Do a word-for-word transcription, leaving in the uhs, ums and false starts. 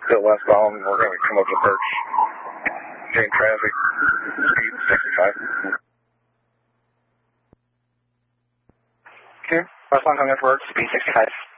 still westbound, and we're going to come up to Birch. Chain traffic, speed sixty-five. Okay, westbound coming up to Birch, speed sixty-five.